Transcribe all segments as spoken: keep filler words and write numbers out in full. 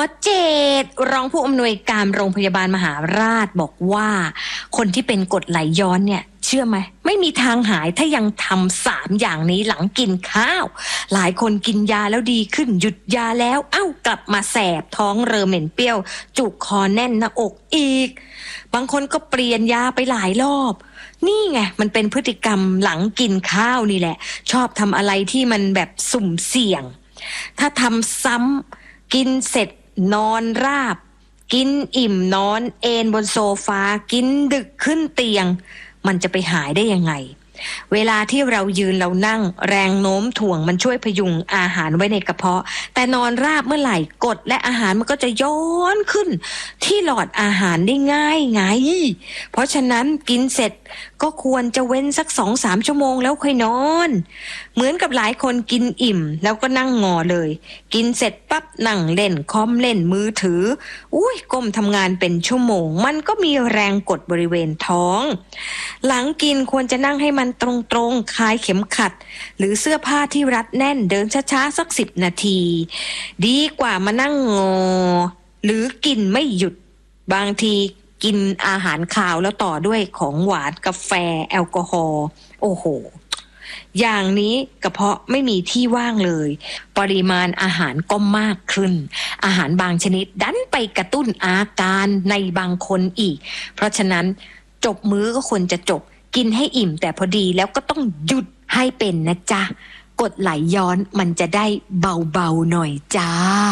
เจตรองผู้อำนวยการโรงพยาบาลมหาราชบอกว่าคนที่เป็นกรดไหลย้อนเนี่ยเชื่อไหมไม่มีทางหายถ้ายังทำสามอย่างนี้หลังกินข้าวหลายคนกินยาแล้วดีขึ้นหยุดยาแล้วเอ้ากลับมาแสบท้องเรอเหม็นเปรี้ยวจุกคอแน่นหน้าอกอีกบางคนก็เปลี่ยนยาไปหลายรอบนี่ไงมันเป็นพฤติกรรมหลังกินข้าวนี่แหละชอบทำอะไรที่มันแบบสุ่มเสี่ยงถ้าทำซ้ำกินเสร็จนอนราบกินอิ่มนอนเอนบนโซฟากินดึกขึ้นเตียงมันจะไปหายได้ยังไงเวลาที่เรายืนเรานั่งแรงโน้มถ่วงมันช่วยพยุงอาหารไว้ในกระเพาะแต่นอนราบเมื่อไหร่กรดและอาหารมันก็จะย้อนขึ้นที่หลอดอาหารได้ง่ายไงเพราะฉะนั้นกินเสร็จก็ควรจะเว้นสัก สองถึงสาม ชั่วโมงแล้วค่อยนอนเหมือนกับหลายคนกินอิ่มแล้วก็นั่งงอเลยกินเสร็จปั๊บนั่งเล่นคอมเล่นมือถืออุ้ยก้มทำงานเป็นชั่วโมงมันก็มีแรงกดบริเวณท้องหลังกินควรจะนั่งให้มันตรงๆคลายเข็มขัดหรือเสื้อผ้าที่รัดแน่นเดินช้าๆสักสิบนาทีดีกว่ามานั่งงอหรือกินไม่หยุดบางทีกินอาหารคาวแล้วต่อด้วยของหวานกาแฟแอลกอฮอล์โอ้โหอย่างนี้กระเพาะไม่มีที่ว่างเลยปริมาณอาหารก็มากขึ้นอาหารบางชนิดดันไปกระตุ้นอาการในบางคนอีกเพราะฉะนั้นจบมื้อก็ควรจะจบกินให้อิ่มแต่พอดีแล้วก็ต้องหยุดให้เป็นนะจ๊ะกดไหลย้อนมันจะได้เบาๆหน่อยจ้า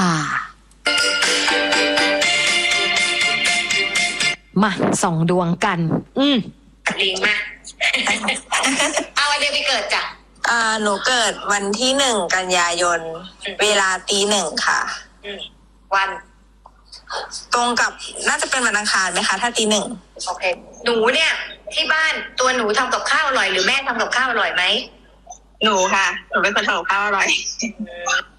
มาส่องดวงกันอืมลิงมาเอาวันเดือนปีเกิดจ้ะอ่าหนูเกิดวันที่หนึ่งกันยายนเวลาตีหนึ่งค่ะวันตรงกับน่าจะเป็นวันอังคารไหมคะถ้าตีหนึ่งโอเคหนูเนี่ยที่บ้านตัวหนูทำกับข้าวอร่อยหรือแม่ทำกับข้าวอร่อยไหมหนูค่ะหนูเป็นคนทำกับข้าวอร่อย